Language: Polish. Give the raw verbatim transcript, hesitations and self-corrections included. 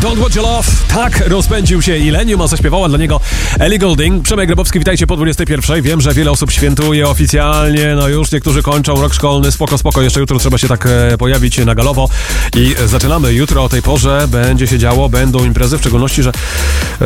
Don't Want Your Love. Tak rozpędził się Illenium, a zaśpiewała dla niego Ellie Goulding. Przemek Grabowski, witajcie po dwudziestej pierwszej. Wiem, że wiele osób świętuje oficjalnie, no już niektórzy kończą rok szkolny. Spoko, spoko, jeszcze jutro trzeba się tak e, pojawić na galowo. I zaczynamy jutro o tej porze, będzie się działo, będą imprezy, w szczególności, że